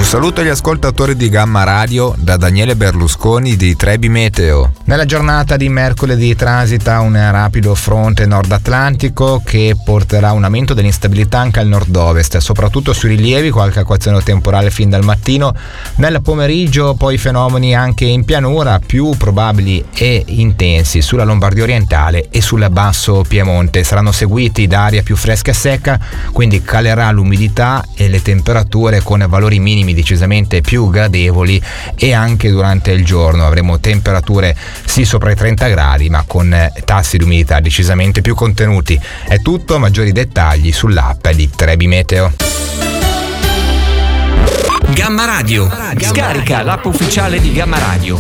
saluto agli ascoltatori di Gamma Radio da Daniele Berlusconi di Trebi Meteo. Nella giornata di mercoledì transita un rapido fronte nord atlantico che porterà un aumento dell'instabilità anche al nord-ovest, soprattutto sui rilievi, qualche acquazzone temporale fin dal mattino. Nel pomeriggio poi fenomeni anche in pianura, più probabili e intensi sulla Lombardia orientale e sul basso Piemonte. Saranno seguiti da aria più fresca e secca, quindi calerà l'umidità e le temperature con valori minimi decisamente più gradevoli, e anche durante il giorno avremo temperature sì sopra i 30 gradi ma con tassi di umidità decisamente più contenuti. È tutto, maggiori dettagli sull'app di Trebi Meteo. Gamma Radio. Scarica l'app ufficiale di Gamma Radio